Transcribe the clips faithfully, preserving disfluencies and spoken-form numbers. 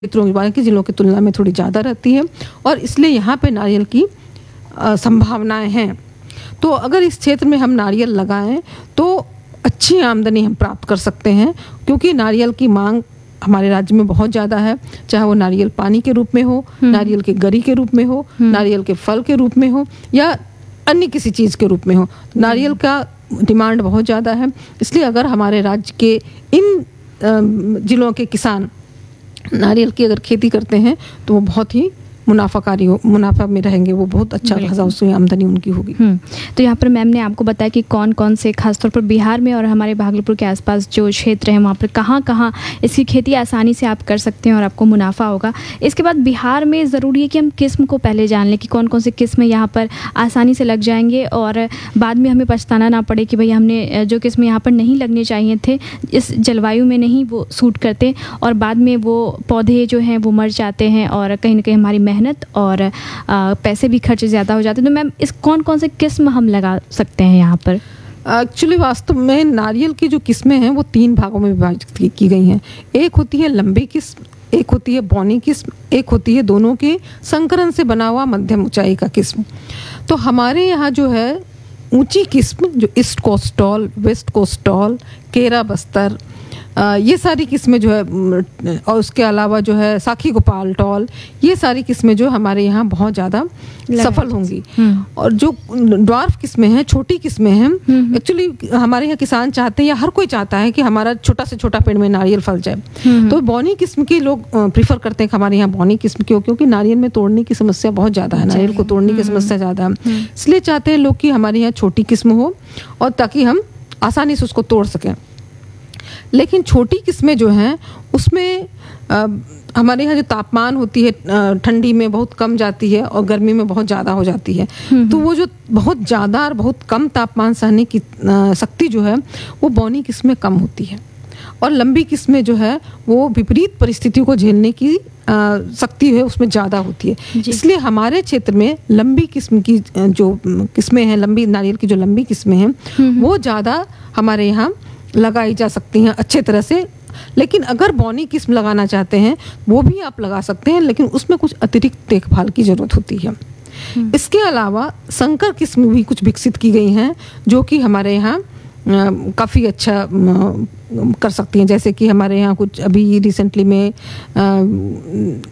क्षेत्रों बाकी जिलों की तुलना में थोड़ी ज़्यादा रहती है और इसलिए यहाँ पे नारियल की संभावनाएं हैं। तो अगर इस क्षेत्र में हम नारियल लगाएं तो अच्छी आमदनी हम प्राप्त कर सकते हैं, क्योंकि नारियल की मांग हमारे राज्य में बहुत ज़्यादा है, चाहे वो नारियल पानी के रूप में हो, नारियल के गरी के रूप में हो, नारियल के फल के रूप में हो या अन्य किसी चीज़ के रूप में हो। नारियल का डिमांड बहुत ज़्यादा है, इसलिए अगर हमारे राज्य के इन जिलों के किसान नारियल की अगर खेती करते हैं तो वो बहुत ही मुनाफाकारी हो मुनाफा में रहेंगे, वो बहुत अच्छा खासा उसमें आमदनी उनकी होगी। तो यहाँ पर मैम ने आपको बताया कि कौन कौन से खासतौर पर बिहार में और हमारे भागलपुर के आसपास जो क्षेत्र हैं वहाँ पर कहाँ कहाँ इसकी खेती आसानी से आप कर सकते हैं और आपको मुनाफा होगा। इसके बाद बिहार में ज़रूरी है कि हम किस्म को पहले जान लें कि कौन कौन से किस्में यहाँ पर आसानी से लग जाएंगे और बाद में हमें पछताना ना पड़े कि भाई हमने जो किस्में यहाँ पर नहीं लगने चाहिए थे, इस जलवायु में नहीं वो सूट करते और बाद में वो पौधे जो हैं वो मर जाते हैं और कहीं ना कहीं हमारी मेहनत और आ, पैसे भी खर्च ज़्यादा हो जाते हैं। तो मैम इस कौन कौन से किस्म हम लगा सकते हैं यहाँ पर? एक्चुअली वास्तव में नारियल की जो किस्में हैं वो तीन भागों में विभाजित की गई हैं। एक होती है लंबी किस्म, एक होती है बौनी किस्म, एक होती है दोनों के संकरण से बना हुआ मध्यम ऊंचाई का किस्म। तो हमारे यहाँ जो है ऊंची किस्म जो east coast toll, west coast toll, केरा बस्तर, आ, ये सारी किस्में जो है और उसके अलावा जो है साखी गोपाल टॉल, ये सारी किस्में जो हमारे यहाँ बहुत ज़्यादा सफल होंगी। और जो ड्वार्फ किस्में हैं, छोटी किस्में हैं, एक्चुअली हमारे यहाँ किसान चाहते हैं या हर कोई चाहता है कि हमारा छोटा से छोटा पेड़ में नारियल फल जाए। तो बौनी किस्म के लोग प्रीफर करते हैं कि हमारे यहाँ बौनी किस्म की हो, क्योंकि नारियल में तोड़ने की समस्या बहुत ज़्यादा है, नारियल को तोड़ने की समस्या ज़्यादा है। इसलिए चाहते हैं लोग कि हमारे यहाँ छोटी किस्म हो और ताकि हम आसानी से उसको तोड़ सकें। लेकिन छोटी किस्में जो हैं उसमें आ, हमारे यहाँ जो तापमान होती है ठंडी में बहुत कम जाती है और गर्मी में बहुत ज़्यादा हो जाती है। तो वो जो बहुत ज़्यादा और बहुत कम तापमान सहने की शक्ति जो है वो बौनी किस्में कम होती है और लंबी किस्में जो है वो विपरीत परिस्थितियों को झेलने की शक्ति है उसमें ज़्यादा होती है। इसलिए हमारे क्षेत्र में लंबी किस्म की जो किस्में हैं, लंबी नारियल की जो लंबी किस्में हैं वो ज़्यादा हमारे यहाँ लगाई जा सकती हैं अच्छे तरह से। लेकिन अगर बौनी किस्म लगाना चाहते हैं वो भी आप लगा सकते हैं, लेकिन उसमें कुछ अतिरिक्त देखभाल की ज़रूरत होती है। इसके अलावा संकर किस्म भी कुछ विकसित की गई हैं जो कि हमारे यहाँ काफ़ी अच्छा आ, कर सकती हैं। जैसे कि हमारे यहाँ कुछ अभी रिसेंटली में आ,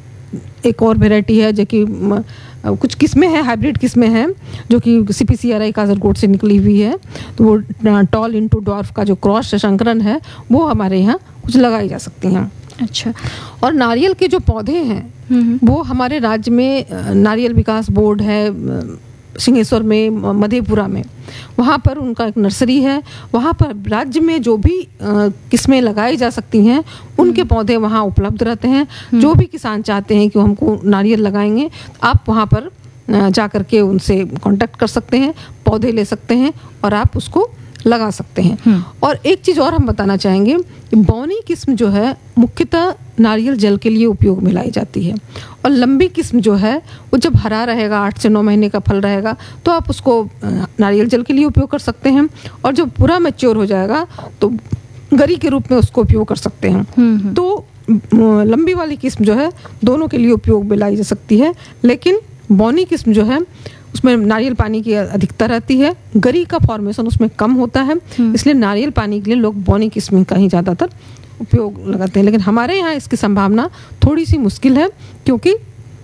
एक और वेराइटी है जो कि कुछ किस्में हैं, हाइब्रिड किस्में हैं जो कि सी पी सी आर आई काजरगोड से निकली हुई है। तो वो टॉल इनटू डॉर्फ का जो क्रॉस संकरण है वो हमारे यहाँ कुछ लगाई जा सकती हैं। अच्छा। और नारियल के जो पौधे हैं वो हमारे राज्य में नारियल विकास बोर्ड है सिंहेश्वर में, मधेपुरा में, वहाँ पर उनका एक नर्सरी है। वहाँ पर राज्य में जो भी किस्में लगाई जा सकती हैं उनके पौधे वहाँ उपलब्ध रहते हैं। जो भी किसान चाहते हैं कि हमको नारियल लगाएंगे, आप वहाँ पर जा कर के उनसे कांटेक्ट कर सकते हैं, पौधे ले सकते हैं और आप उसको लगा सकते हैं। और एक चीज़ और हम बताना चाहेंगे कि बौनी किस्म जो है मुख्यतः नारियल जल के लिए उपयोग में लाई जाती है और लंबी किस्म जो है वो जब हरा रहेगा, आठ से नौ महीने का फल रहेगा, तो आप उसको नारियल जल के लिए उपयोग कर सकते हैं और जब पूरा मैच्योर हो जाएगा तो गरी के रूप में उसको उपयोग कर सकते हैं। तो लंबी वाली किस्म जो है दोनों के लिए उपयोग में लाई जा सकती है, लेकिन बौनी किस्म जो है उसमें नारियल पानी की अधिकता रहती है, गरी का फॉर्मेशन उसमें कम होता है, इसलिए नारियल पानी के लिए लोग बौनी किस्म का ही ज़्यादातर उपयोग लगाते हैं। लेकिन हमारे यहाँ इसकी संभावना थोड़ी सी मुश्किल है, क्योंकि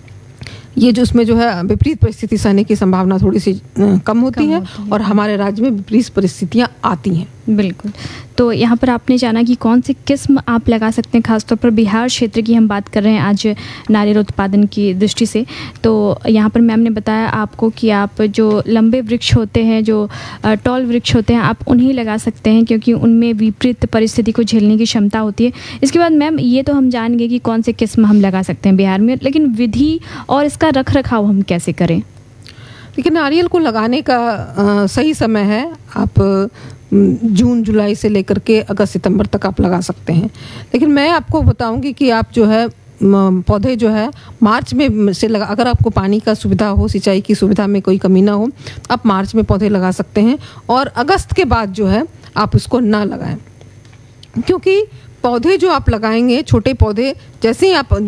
ये जो उसमें जो है विपरीत परिस्थिति सहने की संभावना थोड़ी सी कम होती है और हमारे राज्य में विपरीत परिस्थितियाँ आती हैं। बिल्कुल। तो यहाँ पर आपने जाना कि कौन सी किस्म आप लगा सकते हैं, खासतौर पर बिहार क्षेत्र की हम बात कर रहे हैं आज नारियल उत्पादन की दृष्टि से। तो यहाँ पर मैम ने बताया आपको कि आप जो लंबे वृक्ष होते हैं, जो टॉल वृक्ष होते हैं, आप उन्हें लगा सकते हैं क्योंकि उनमें विपरीत परिस्थिति को झेलने की क्षमता होती है। इसके बाद मैम ये तो हम जान गए कि कौन से किस्म हम लगा सकते हैं बिहार में, लेकिन विधि और इसका रख रखाव हम कैसे करें? लेकिन नारियल को लगाने का आ, सही समय है, आप जून जुलाई से लेकर के अगस्त सितंबर तक आप लगा सकते हैं। लेकिन मैं आपको बताऊंगी कि आप जो है पौधे जो है मार्च में से लगा, अगर आपको पानी का सुविधा हो, सिंचाई की सुविधा में कोई कमी ना हो, आप मार्च में पौधे लगा सकते हैं और अगस्त के बाद जो है आप उसको ना लगाएं, क्योंकि पौधे जो आप लगाएंगे, छोटे पौधे, जैसे ही आप